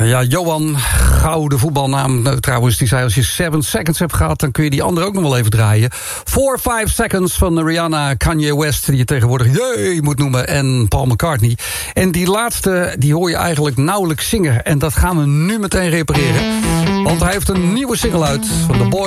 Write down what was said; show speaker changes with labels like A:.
A: Ja, Johan, gouden voetbalnaam trouwens, die zei als je 7 Seconds hebt gehad, dan kun je die andere ook nog wel even draaien. 4-5 Seconds van Rihanna, Kanye West, die je tegenwoordig moet noemen, en Paul McCartney. En die laatste, die hoor je eigenlijk nauwelijks zingen. En dat gaan we nu meteen repareren. Want hij heeft een nieuwe single uit van The Boy